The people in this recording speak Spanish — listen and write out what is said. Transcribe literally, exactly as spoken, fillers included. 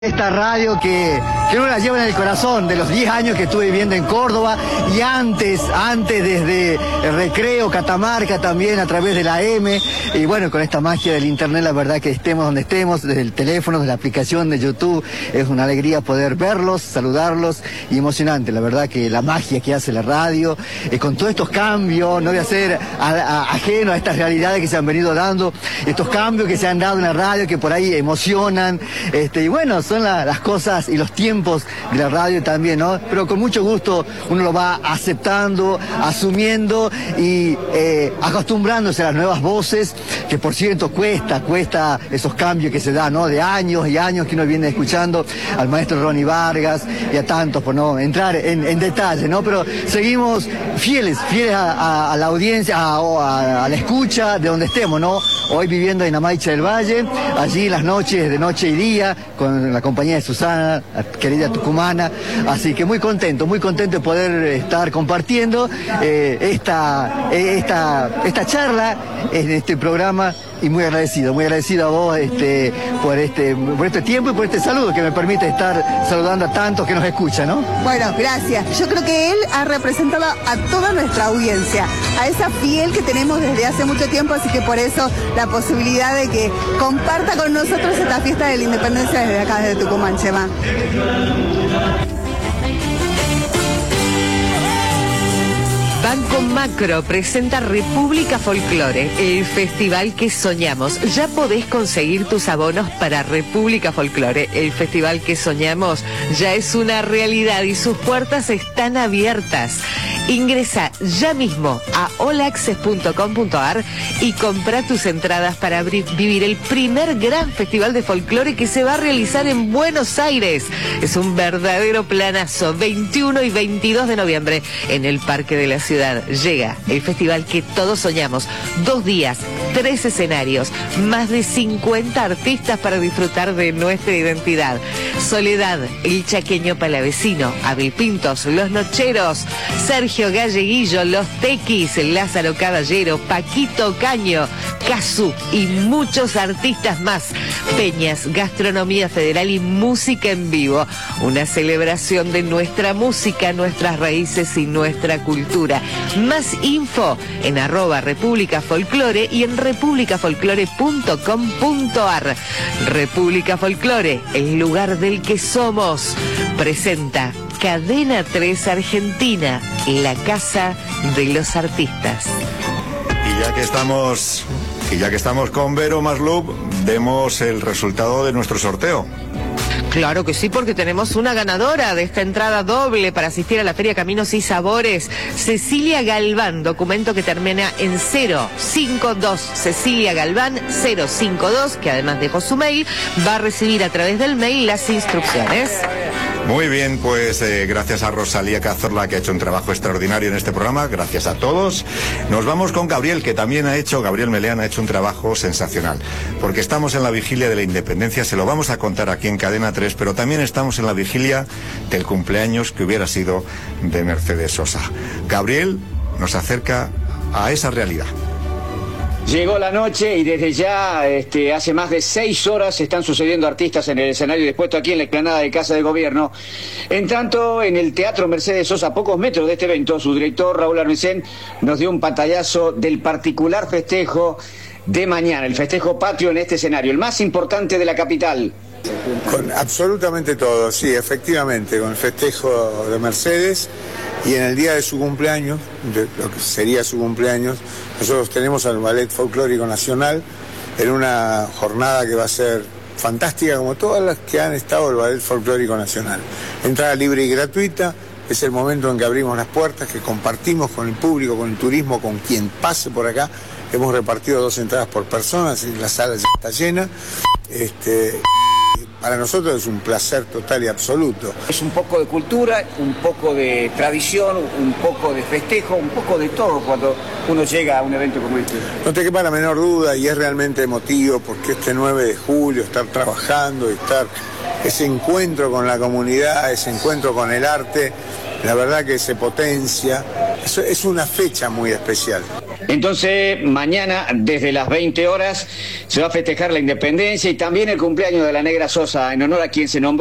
Esta radio que, que uno la lleva en el corazón, de los diez años que estuve viviendo en Córdoba y antes, antes desde el Recreo, Catamarca también a través de la M, y bueno, con esta magia del internet, la verdad que estemos donde estemos, desde el teléfono, desde la aplicación de YouTube, es una alegría poder verlos, saludarlos y emocionante, la verdad que la magia que hace la radio, eh, con todos estos cambios, no voy a ser a, a, ajeno a estas realidades que se han venido dando, estos cambios que se han dado en la radio que por ahí emocionan, este, y bueno, son la, las cosas y los tiempos de la radio también, ¿no? Pero con mucho gusto uno lo va aceptando, asumiendo y eh, acostumbrándose a las nuevas voces, que por cierto cuesta, cuesta esos cambios que se dan, ¿no? De años y años que uno viene escuchando al maestro Ronnie Vargas y a tantos, por no entrar en, en detalle, ¿no? Pero seguimos fieles, fieles a, a, a la audiencia, a, a, a la escucha de donde estemos, ¿no? Hoy viviendo en Amaicha del Valle, allí las noches de noche y día, con la compañía de Susana, la querida tucumana, así que muy contento, muy contento de poder estar compartiendo eh, esta, eh, esta, esta charla en este programa y muy agradecido, muy agradecido a vos este, por, este, por este tiempo y por este saludo que me permite estar saludando a tantos que nos escuchan, ¿no? Bueno, gracias. Yo creo que él ha representado a toda nuestra audiencia, a esa fiel que tenemos desde hace mucho tiempo, así que por eso la posibilidad de que comparta con nosotros esta fiesta de la independencia desde acá, desde Tucumán, Chema. Banco Macro presenta República Folclore, el festival que soñamos. Ya podés conseguir tus abonos para República Folclore. El festival que soñamos ya es una realidad y sus puertas están abiertas. Ingresa ya mismo a all access punto com punto a r y compra tus entradas para vivir el primer gran festival de folclore que se va a realizar en Buenos Aires. Es un verdadero planazo, veintiuno y veintidós de noviembre en el Parque de la Ciudad. Llega el festival que todos soñamos. Dos días, tres escenarios, más de cincuenta artistas para disfrutar de nuestra identidad. Soledad, el chaqueño palavecino, Abel Pintos, Los Nocheros, Sergio Galleguillo, Los Tequis, Lázaro Caballero, Paquito Caño, Cazú y muchos artistas más. Peñas, gastronomía federal y música en vivo. Una celebración de nuestra música, nuestras raíces y nuestra cultura. Más info en arroba República Folclore y en república folclore punto com punto a r. República Folclore, el lugar del que somos. Presenta Cadena tres Argentina, la casa de los artistas. Y ya que estamos, y ya que estamos con Vero Maslow, vemos el resultado de nuestro sorteo. Claro que sí, porque tenemos una ganadora de esta entrada doble para asistir a la Feria Caminos y Sabores, Cecilia Galván, documento que termina en cero cinco dos, Cecilia Galván cero cinco dos, que además dejó su mail, va a recibir a través del mail las instrucciones. Muy bien, pues eh, gracias a Rosalía Cazorla, que ha hecho un trabajo extraordinario en este programa, gracias a todos. Nos vamos con Gabriel, que también ha hecho, Gabriel Meleán ha hecho un trabajo sensacional, porque estamos en la vigilia de la independencia, se lo vamos a contar aquí en Cadena tres, pero también estamos en la vigilia del cumpleaños que hubiera sido de Mercedes Sosa. Gabriel nos acerca a esa realidad. Llegó la noche y desde ya, este, hace más de seis horas están sucediendo artistas en el escenario dispuesto aquí en la explanada de Casa de Gobierno. En tanto, en el Teatro Mercedes Sosa, a pocos metros de este evento, su director Raúl Armesén nos dio un pantallazo del particular festejo de mañana, el festejo patrio en este escenario, el más importante de la capital. Con absolutamente todo, sí, efectivamente, con el festejo de Mercedes y en el día de su cumpleaños, de lo que sería su cumpleaños, nosotros tenemos al Ballet Folclórico Nacional en una jornada que va a ser fantástica como todas las que han estado el Ballet Folclórico Nacional. Entrada libre y gratuita, es el momento en que abrimos las puertas, que compartimos con el público, con el turismo, con quien pase por acá. Hemos repartido dos entradas por persona, la sala ya está llena. Este, Para nosotros es un placer total y absoluto. Es un poco de cultura, un poco de tradición, un poco de festejo, un poco de todo cuando uno llega a un evento como este. No te quepa la menor duda y es realmente emotivo porque este nueve de julio, estar trabajando y estar ese encuentro con la comunidad, ese encuentro con el arte, la verdad que se potencia es, es una fecha muy especial. Entonces, mañana, desde las veinte horas, se va a festejar la independencia y también el cumpleaños de la Negra Sosa, en honor a quien se nombró